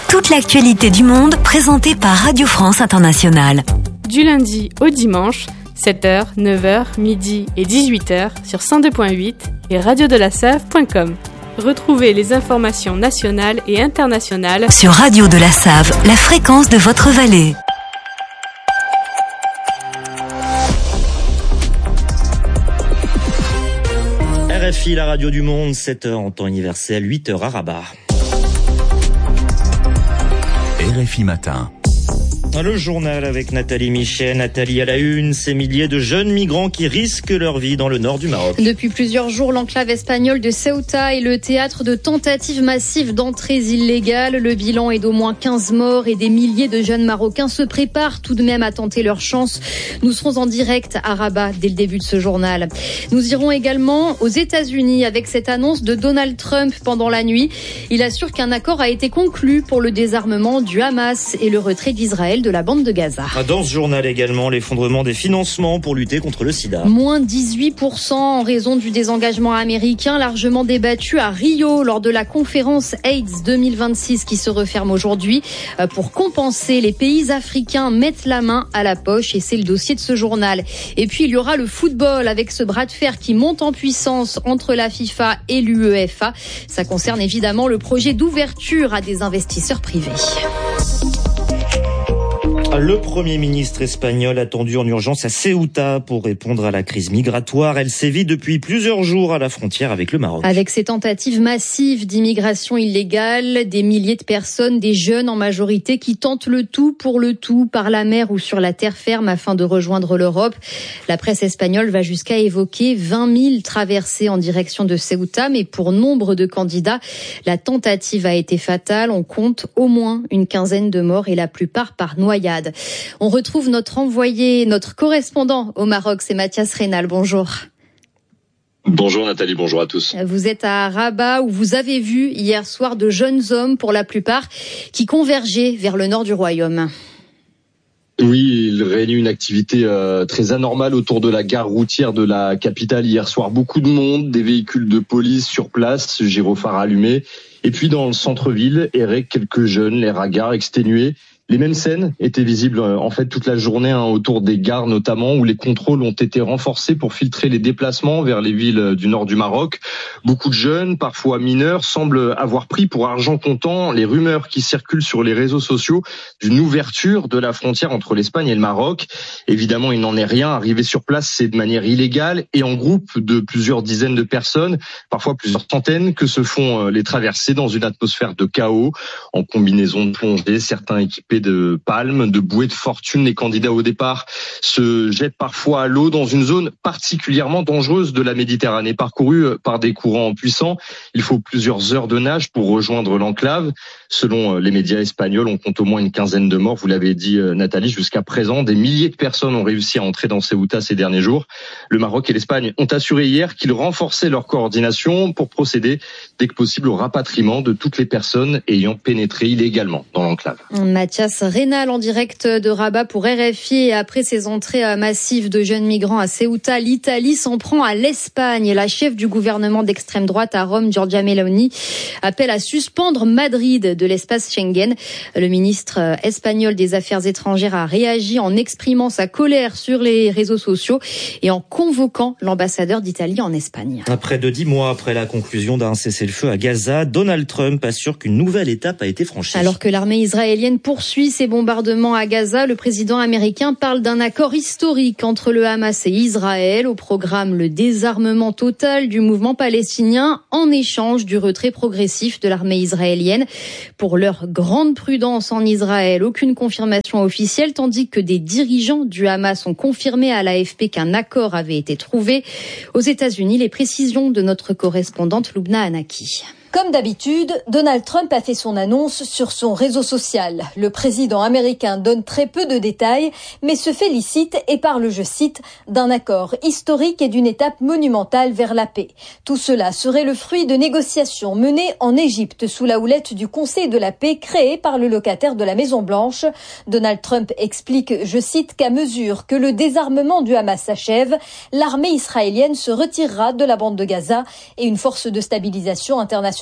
Toute l'actualité du monde présentée par Radio France Internationale. Du lundi au dimanche, 7h, 9h, midi et 18h sur 102.8 et radiodelasave.com. Retrouvez les informations nationales et internationales sur Radio de la Save, la fréquence de votre vallée. RFI, la radio du monde, 7h en temps universel, 8h à Rabat. RFI Matin. Le journal avec Nathalie Michet. Nathalie à la une, ces milliers de jeunes migrants qui risquent leur vie dans le nord du Maroc. Depuis plusieurs jours, l'enclave espagnole de Ceuta est le théâtre de tentatives massives d'entrées illégales. Le bilan est d'au moins 15 morts et des milliers de jeunes Marocains se préparent tout de même à tenter leur chance. Nous serons en direct à Rabat dès le début de ce journal. Nous irons également aux États-Unis avec cette annonce de Donald Trump pendant la nuit. Il assure qu'un accord a été conclu pour le désarmement du Hamas et le retrait d'Israël de la bande de Gaza. Dans ce journal également, l'effondrement des financements pour lutter contre le sida. Moins 18% en raison du désengagement américain largement débattu à Rio lors de la conférence AIDS 2026 qui se referme aujourd'hui. Pour compenser, les pays africains mettent la main à la poche et c'est le dossier de ce journal. Et puis il y aura le football avec ce bras de fer qui monte en puissance entre la FIFA et l'UEFA. Ça concerne évidemment le projet d'ouverture à des investisseurs privés. Le Premier ministre espagnol attendu en urgence à Ceuta pour répondre à la crise migratoire. Elle sévit depuis plusieurs jours à la frontière avec le Maroc. Avec ces tentatives massives d'immigration illégale, des milliers de personnes, des jeunes en majorité, qui tentent le tout pour le tout par la mer ou sur la terre ferme afin de rejoindre l'Europe. La presse espagnole va jusqu'à évoquer 20 000 traversées en direction de Ceuta, mais pour nombre de candidats, la tentative a été fatale. On compte au moins une quinzaine de morts et la plupart par noyade. On retrouve notre envoyé, notre correspondant au Maroc, c'est Mathias Rénal. Bonjour. Bonjour Nathalie, bonjour à tous. Vous êtes à Rabat où vous avez vu hier soir de jeunes hommes, pour la plupart, qui convergeaient vers le nord du royaume. Oui, il régnait une activité très anormale autour de la gare routière de la capitale hier soir. Beaucoup de monde, des véhicules de police sur place, gyrophares allumés. Et puis dans le centre-ville, erraient quelques jeunes, les hagards exténués. Les mêmes scènes étaient visibles en fait toute la journée autour des gares notamment, où les contrôles ont été renforcés pour filtrer les déplacements vers les villes du nord du Maroc. Beaucoup de jeunes, parfois mineurs, semblent avoir pris pour argent comptant les rumeurs qui circulent sur les réseaux sociaux d'une ouverture de la frontière entre l'Espagne et le Maroc. Évidemment, il n'en est rien. Arriver sur place, c'est de manière illégale et en groupe de plusieurs dizaines de personnes, parfois plusieurs centaines, que se font les traversées dans une atmosphère de chaos, en combinaison de plongée, certains équipés de palmes, de bouées de fortune. Les candidats au départ se jettent parfois à l'eau dans une zone particulièrement dangereuse de la Méditerranée, parcourue par des courants puissants. Il faut plusieurs heures de nage pour rejoindre l'enclave. Selon les médias espagnols, on compte au moins une quinzaine de morts. Vous l'avez dit Nathalie, jusqu'à présent, des milliers de personnes ont réussi à entrer dans Ceuta ces derniers jours. Le Maroc et l'Espagne ont assuré hier qu'ils renforçaient leur coordination pour procéder dès que possible au rapatriement de toutes les personnes ayant pénétré illégalement dans l'enclave. Mathias Rénal en direct de Rabat pour RFI. Et après ces entrées massives de jeunes migrants à Ceuta, l'Italie s'en prend à l'Espagne. La chef du gouvernement d'extrême droite à Rome, Giorgia Meloni, appelle à suspendre Madrid de l'espace Schengen. Le ministre espagnol des Affaires étrangères a réagi en exprimant sa colère sur les réseaux sociaux et en convoquant l'ambassadeur d'Italie en Espagne. Près de 10 mois après la conclusion d'un cessez-le-feu à Gaza, Donald Trump assure qu'une nouvelle étape a été franchie. Alors que l'armée israélienne poursuit ses bombardements à Gaza, le président américain parle d'un accord historique entre le Hamas et Israël. Au programme, le désarmement total du mouvement palestinien en échange du retrait progressif de l'armée israélienne. Pour leur grande prudence en Israël, aucune confirmation officielle, tandis que des dirigeants du Hamas ont confirmé à l'AFP qu'un accord avait été trouvé. Aux États-Unis, les précisions de notre correspondante Lubna Anaki. Comme d'habitude, Donald Trump a fait son annonce sur son réseau social. Le président américain donne très peu de détails, mais se félicite et parle, je cite, d'un accord historique et d'une étape monumentale vers la paix. Tout cela serait le fruit de négociations menées en Égypte sous la houlette du Conseil de la paix créé par le locataire de la Maison-Blanche. Donald Trump explique, je cite, qu'à mesure que le désarmement du Hamas s'achève, l'armée israélienne se retirera de la bande de Gaza et une force de stabilisation internationale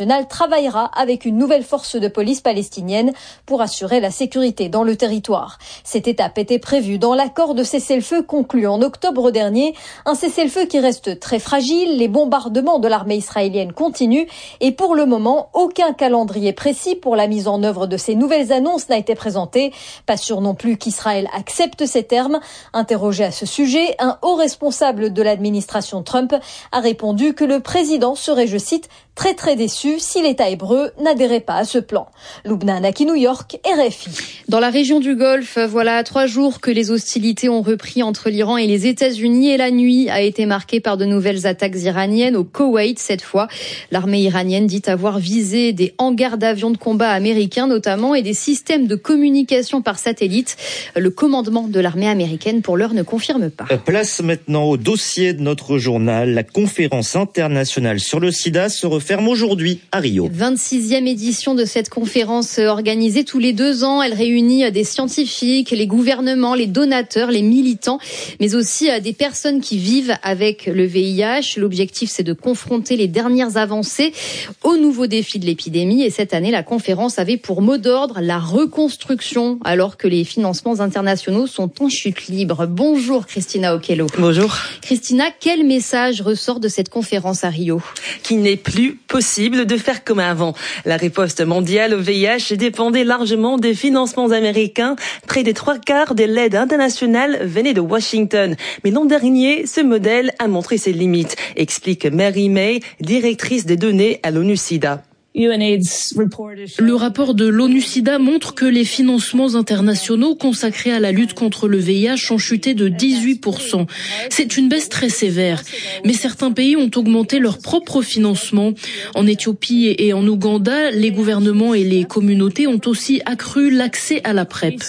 internationale travaillera avec une nouvelle force de police palestinienne pour assurer la sécurité dans le territoire. Cette étape était prévue dans l'accord de cessez-le-feu conclu en octobre dernier, un cessez-le-feu qui reste très fragile, les bombardements de l'armée israélienne continuent et pour le moment, aucun calendrier précis pour la mise en œuvre de ces nouvelles annonces n'a été présenté. Pas sûr non plus qu'Israël accepte ces termes. Interrogé à ce sujet, un haut responsable de l'administration Trump a répondu que le président serait, je cite, très déçu si l'État hébreu n'adhérait pas à ce plan. Lubna Anaki, New York, RFI. Dans la région du Golfe, voilà 3 jours que les hostilités ont repris entre l'Iran et les États-Unis et la nuit a été marquée par de nouvelles attaques iraniennes au Koweït cette fois. L'armée iranienne dit avoir visé des hangars d'avions de combat américains notamment et des systèmes de communication par satellite. Le commandement de l'armée américaine pour l'heure ne confirme pas. Place maintenant au dossier de notre journal. La conférence internationale sur le sida se referme aujourd'hui à Rio. 26e édition de cette conférence organisée tous les 2 ans. Elle réunit des scientifiques, les gouvernements, les donateurs, les militants, mais aussi des personnes qui vivent avec le VIH. L'objectif, c'est de confronter les dernières avancées aux nouveaux défis de l'épidémie. Et cette année, la conférence avait pour mot d'ordre la reconstruction, alors que les financements internationaux sont en chute libre. Bonjour Christina Okello. Bonjour. Christina, quel message ressort de cette conférence à Rio ? Qu'il n'est plus possible de faire comme avant. La riposte mondiale au VIH dépendait largement des financements américains. Près des 3/4 de l'aide internationale venaient de Washington. Mais l'an dernier, ce modèle a montré ses limites, explique Mary May, directrice des données à l'ONU-SIDA. Le rapport de l'ONU-SIDA montre que les financements internationaux consacrés à la lutte contre le VIH ont chuté de 18%. C'est une baisse très sévère. Mais certains pays ont augmenté leur propre financement. En Éthiopie et en Ouganda, les gouvernements et les communautés ont aussi accru l'accès à la PrEP.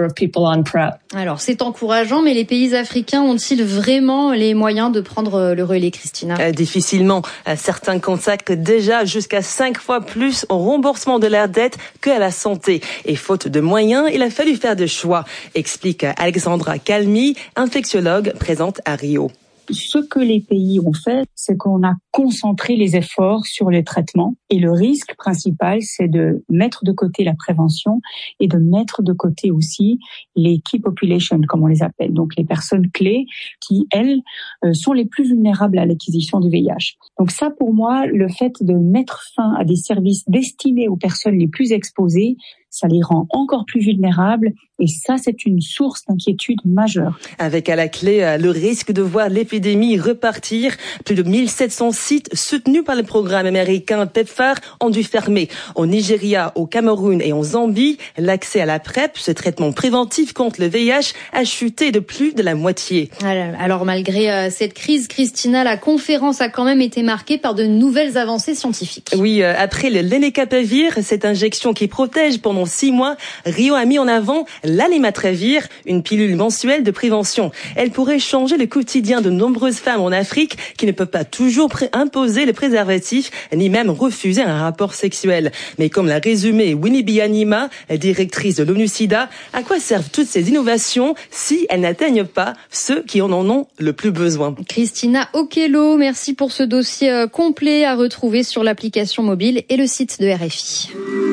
Alors, c'est encourageant, mais les pays africains ont-ils vraiment les moyens de prendre le relais, Christina ? Difficilement. Certains consacrent déjà jusqu'à 5 fois plus au remboursement de leur dette qu'à la santé. Et faute de moyens, il a fallu faire des choix, explique Alexandra Calmi, infectiologue présente à Rio. Ce que les pays ont fait, c'est qu'on a concentré les efforts sur le traitement. Et le risque principal, c'est de mettre de côté la prévention et de mettre de côté aussi les key populations, comme on les appelle. Donc les personnes clés qui, elles, sont les plus vulnérables à l'acquisition du VIH. Donc ça, pour moi, le fait de mettre fin à des services destinés aux personnes les plus exposées, ça les rend encore plus vulnérables et ça, c'est une source d'inquiétude majeure. Avec à la clé le risque de voir l'épidémie repartir, plus de 1700 sites soutenus par le programme américain PEPFAR ont dû fermer. Au Nigeria, au Cameroun et en Zambie, l'accès à la PrEP, ce traitement préventif contre le VIH, a chuté de plus de la moitié. Alors malgré cette crise, Christina, la conférence a quand même été marquée par de nouvelles avancées scientifiques. Oui, après le lenacapavir, cette injection qui protège pendant 6 mois, Rio a mis en avant l'alimatravir, une pilule mensuelle de prévention. Elle pourrait changer le quotidien de nombreuses femmes en Afrique qui ne peuvent pas toujours imposer le préservatif, ni même refuser un rapport sexuel. Mais comme l'a résumé Winnie Byanyima, directrice de l'ONU-SIDA, à quoi servent toutes ces innovations si elles n'atteignent pas ceux qui en ont le plus besoin? Christina Okello, merci pour ce dossier complet à retrouver sur l'application mobile et le site de RFI.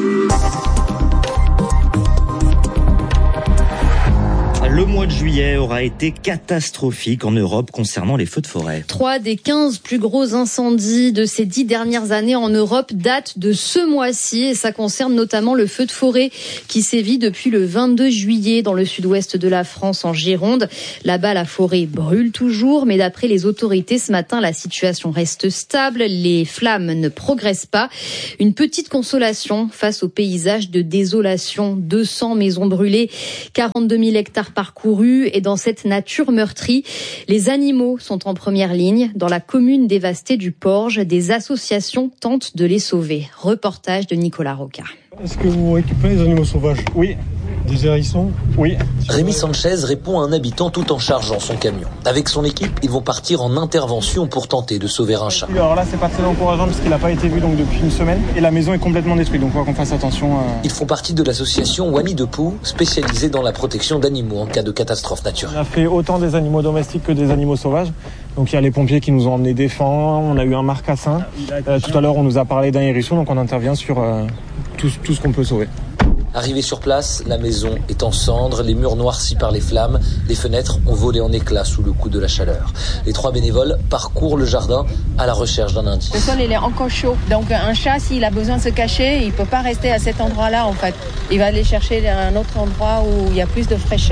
Le mois de juillet aura été catastrophique en Europe concernant les feux de forêt. 3 des 15 plus gros incendies de ces 10 dernières années en Europe datent de ce mois-ci et ça concerne notamment le feu de forêt qui sévit depuis le 22 juillet dans le sud-ouest de la France en Gironde. Là-bas, la forêt brûle toujours, mais d'après les autorités ce matin, la situation reste stable, les flammes ne progressent pas. Une petite consolation face au paysage de désolation, 200 maisons brûlées, 42 000 hectares parcourus et dans cette nature meurtrie, les animaux sont en première ligne. Dans la commune dévastée du Porge, des associations tentent de les sauver. Reportage de Nicolas Roca. Est-ce que vous récupérez les animaux sauvages ? Oui. Des hérissons ? Oui. Rémi Sanchez répond à un habitant tout en chargeant son camion. Avec son équipe, ils vont partir en intervention pour tenter de sauver un chat. Alors là, c'est pas très encourageant parce qu'il n'a pas été vu donc depuis une semaine et la maison est complètement détruite, donc il faut qu'on fasse attention. Ils font partie de l'association Wami de Pau, spécialisée dans la protection d'animaux en cas de catastrophe naturelle. On a fait autant des animaux domestiques que des animaux sauvages. Donc il y a les pompiers qui nous ont emmenés des fans, on a eu un marcassin. Tout à l'heure, on nous a parlé d'un hérisson, donc on intervient sur tout ce qu'on peut sauver. Arrivé sur place, la maison est en cendres, les murs noircis par les flammes, les fenêtres ont volé en éclats sous le coup de la chaleur. Les 3 bénévoles parcourent le jardin à la recherche d'un indice. Le sol il est encore chaud, donc un chat s'il a besoin de se cacher, il peut pas rester à cet endroit-là en fait. Il va aller chercher un autre endroit où il y a plus de fraîcheur.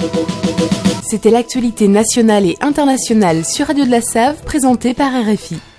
C'était l'actualité nationale et internationale sur Radio de la Save, présentée par RFI.